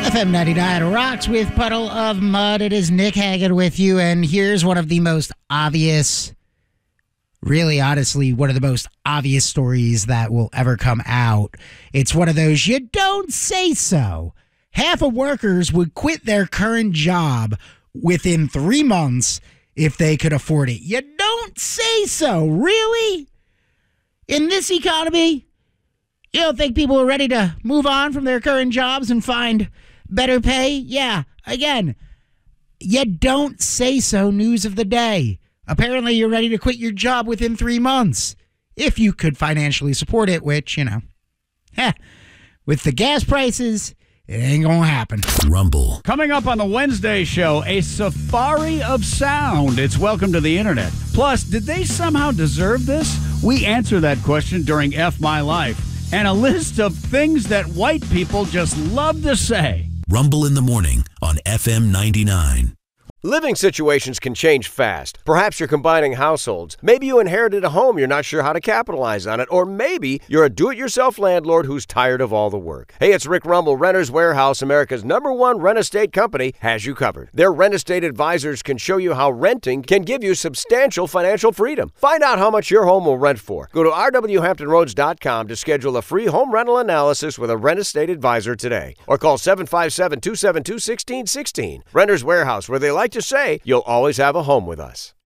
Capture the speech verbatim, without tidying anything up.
F M ninety-nine rocks with Puddle of Mud. It is Nick Hagan with you, and here's one of the most obvious, really honestly, one of the most obvious stories that will ever come out. It's one of those you don't say so. Half of workers would quit their current job within three months if they could afford it. You don't say so. Really? In this economy? You don't think people are ready to move on from their current jobs and find better pay? Yeah, again, you don't say so. News of the day. Apparently, you're ready to quit your job within three months. If you could financially support it, which, you know, heh, with the gas prices, it ain't gonna happen. Rumble. Coming up on the Wednesday show, a safari of sound. It's Welcome to the Internet. Plus, did they somehow deserve this? We answer that question during F My Life. And a list of things that white people just love to say. Rumble in the morning on F M ninety-nine. Living situations can change fast. Perhaps you're combining households. Maybe you inherited a home, you're not sure how to capitalize on it. Or maybe you're a do-it-yourself landlord who's tired of all the work. Hey, it's Rick Rumble. Renters Warehouse, America's number one rent estate company, has you covered. Their rent estate advisors can show you how renting can give you substantial financial freedom. Find out how much your home will rent for. Go to r w hampton roads dot com to schedule a free home rental analysis with a rent estate advisor today. Or call seven five seven, two seven two, one six one six. Renters Warehouse, where they like to say, you'll always have a home with us.